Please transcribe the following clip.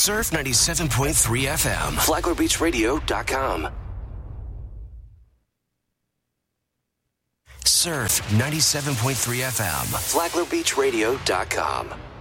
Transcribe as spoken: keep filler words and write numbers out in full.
Surf ninety-seven point three F M. Flagler Beach Radio dot com. Surf ninety-seven point three F M. Flagler Beach Radio dot com.